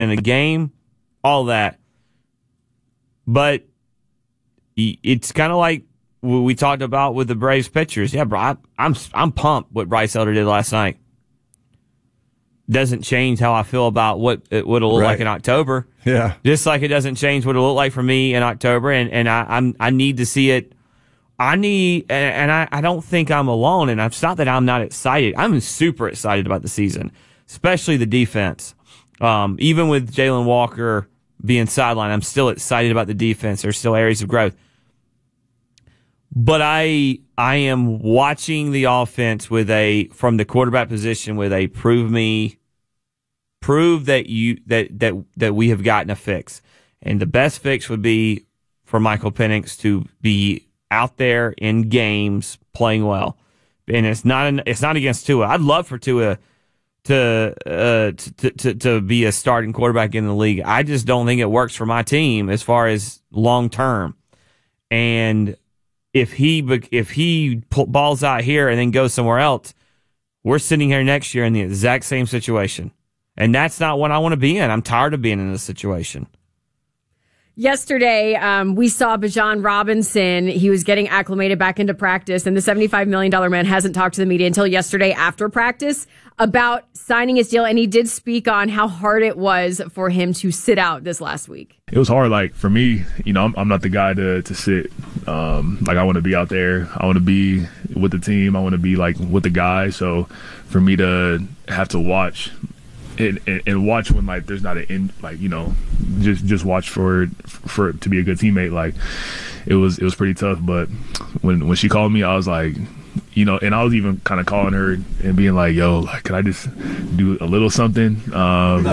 in a game, all that. But it's kind of like we talked about with the Braves pitchers. Yeah, bro, I'm pumped what Bryce Elder did last night. Doesn't change how I feel about what it'll look like in October. Yeah, just like it doesn't change what it'll look like for me in October. And I need to see it. I don't think I'm alone. And it's not that I'm not excited. I'm super excited about the season, especially the defense. Even with Jalen Walker being sidelined, I'm still excited about the defense. There's still areas of growth. But I am watching the offense from the quarterback position with a prove that we have gotten a fix. And the best fix would be for Michael Penix to be out there in games playing well. And it's not against Tua. I'd love for Tua to be a starting quarterback in the league. I just don't think it works for my team as far as long term. And if he balls out here and then goes somewhere else, we're sitting here next year in the exact same situation. And that's not what I want to be in. I'm tired of being in this situation. Yesterday, we saw Bijan Robinson. He was getting acclimated back into practice, and the $75 million man hasn't talked to the media until yesterday after practice about signing his deal, and he did speak on how hard it was for him to sit out this last week. It was hard. Like, for me, I'm not the guy to sit. Like, I want to be out there. I want to be with the team. I want to be, like, with the guys. So for me to have to watch and watch when, like, there's not an end, like, just watch for it to be a good teammate. Like, it was pretty tough. But when she called me, I was like, and I was even kind of calling her and being like, yo, like, could I just do a little something? But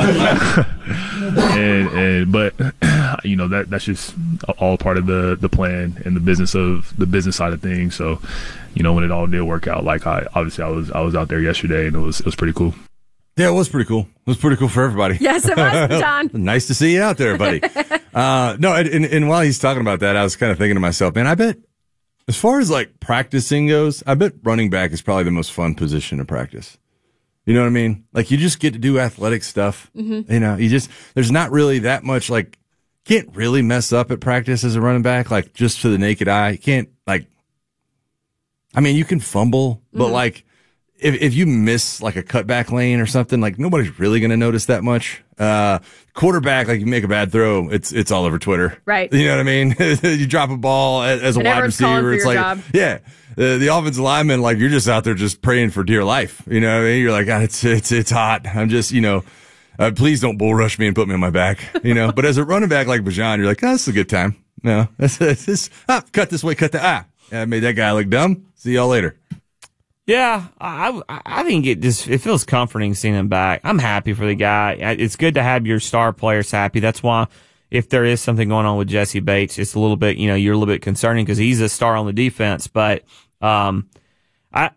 that's just all part of the plan and the business side of things. So, when it all did work out, like, I was out there yesterday, and it was pretty cool. Yeah, it was pretty cool. It was pretty cool for everybody. Yes, it was, John. Nice to see you out there, buddy. No, and while he's talking about that, I was kind of thinking to myself, man, I bet as far as like practicing goes, I bet running back is probably the most fun position to practice. You know what I mean? Like, you just get to do athletic stuff. Mm-hmm. There's not really that much, like, can't really mess up at practice as a running back, like, just to the naked eye. You can't, like, I mean, you can fumble, but like, if you miss like a cutback lane or something, like, nobody's really going to notice that much. Quarterback, like, you make a bad throw, it's all over Twitter. Right. You know what I mean? You drop a ball as a wide receiver. It's like, job. Yeah, the offensive lineman, like, you're just out there just praying for dear life. You know what I mean? You're like, God, it's hot. I'm just, please don't bull rush me and put me on my back, But as a running back like Bijan, you're like, this is a good time. No, this cut this way, cut that. I made that guy look dumb. See y'all later. Yeah, I think it feels comforting seeing him back. I'm happy for the guy. It's good to have your star players happy. That's why if there is something going on with Jesse Bates, it's a little bit, you're a little bit concerning because he's a star on the defense. But I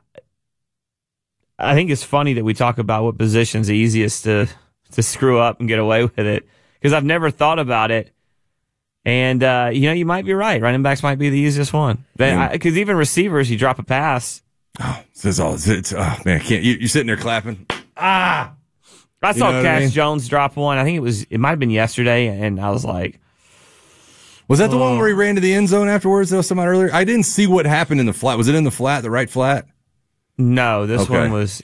think it's funny that we talk about what position's the easiest to screw up and get away with it, because I've never thought about it. And you might be right. Running backs might be the easiest one. Because even receivers, you drop a pass. Oh, man, I can't. You're sitting there clapping. I saw Cash Jones drop one. I think it might have been yesterday, and I was like, was that the one where he ran to the end zone afterwards? That was somebody earlier. I didn't see what happened in the flat. Was it in the flat, the right flat? No, this one was.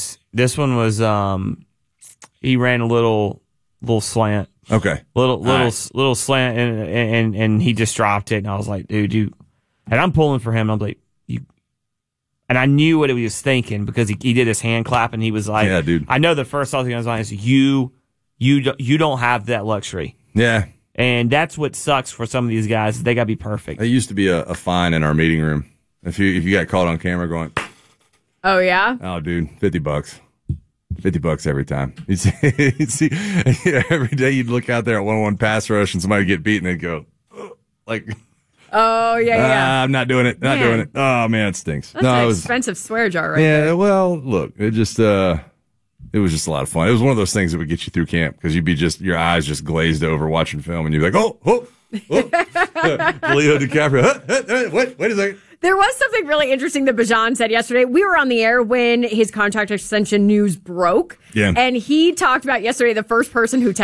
He ran a little slant. Okay, little slant, and he just dropped it, and I was like, dude, and I'm pulling for him. I'm like, and I knew what he was thinking because he did his hand clap, and he was like, yeah, dude. I know the first thought on his mind is you don't have that luxury. Yeah. And that's what sucks for some of these guys. They got to be perfect. There used to be a fine in our meeting room if you got caught on camera going. Oh yeah. Oh, dude, $50. $50 every time. You'd see, every day you'd look out there at 1-on-1 pass rush and somebody get beaten and go, like. Oh yeah. I'm not doing it. Not doing it. Oh man, it stinks. That's an expensive swear jar, right? Yeah. there. Well, look, it was just a lot of fun. It was one of those things that would get you through camp because you'd be your eyes just glazed over watching film, and you'd be like, oh, Leo DiCaprio. Wait a second. There was something really interesting that Bijan said yesterday. We were on the air when his contract extension news broke. Yeah. And he talked about yesterday the first person who